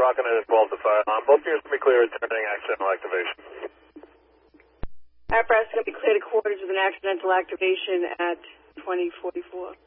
rocking it at 12 to 5. Both units will be clear returning accidental activation. Apparatus is going to be cleared to quarters with an accidental activation at 2044.